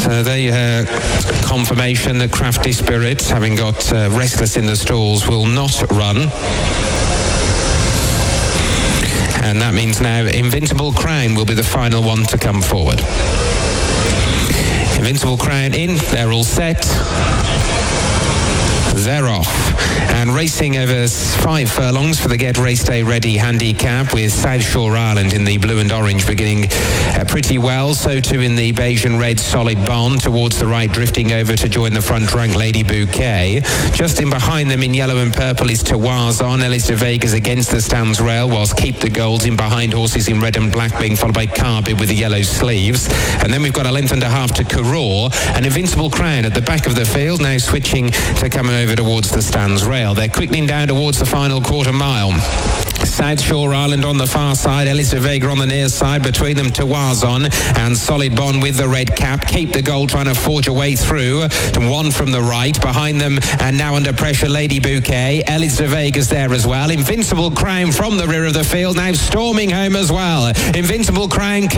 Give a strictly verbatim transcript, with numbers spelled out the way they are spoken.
uh, they uh, confirmation that Crafty Spirit, having got uh, Restless in the stalls, will not run. And that means now Invincible Crown will be the final one to come forward. Invincible Crown in, they're all set. They're off. And racing over five furlongs for the Get Race Day Ready handicap, with South Shore Island in the blue and orange beginning uh, pretty well. So too in the beige and red Solid Bond. Towards the right, drifting over to join the front rank, Lady Bouquet. Just in behind them in yellow and purple is Tawazon. Ellis de Vegas against the stands rail, whilst Keep the Golds in behind horses in red and black, being followed by Carbid with the yellow sleeves. And then we've got a length and a half to Karor, and Invincible Crown at the back of the field, now switching to coming over towards the stands rail. They're quickening down towards the final quarter mile. South Shore Island on the far side, Ellis de Vega on the near side, between them Tawazon and Solid Bond with the red cap. Keep the Gold trying to forge a way through, one from the right, behind them and now under pressure Lady Bouquet. Ellis de Vega's there as well. Invincible Crown from the rear of the field, now storming home as well. Invincible Crown